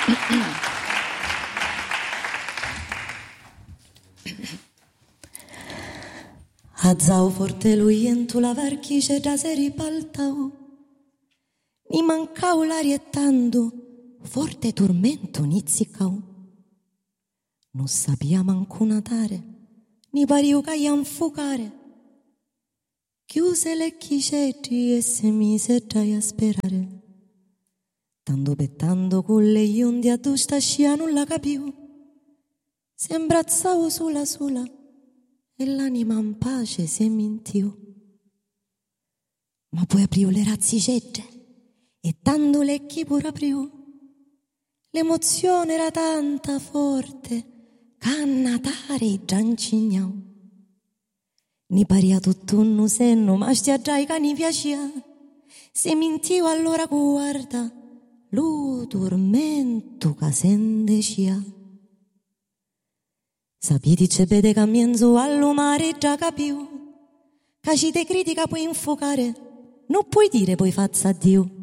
Azzao forte lui entu la varchi c'è da se ripaltau. Ni mancau l'ariettando, forte tormento nizzicau. Non sapia manco natare, ni pariu che infucare. Chiuse le chicetti e se mise a sperare. Tanto pettando con le ionde a tu stascia non la capiu. Si imbrazzau sola sola e l'anima in pace si mintiu. Ma poi apriu le razzicette e tanto le chi pure apriu. L'emozione era tanta forte che a natare già incignau. Ni paria tutto un senno, ma stia già che ni piaceva. Se mintiu allora guarda, lo tormento che sendecia. Sapiti c'è vede che mienzo allo mare già capiu. Che ci te critica puoi infuocare, non puoi dire poi fazza a Dio.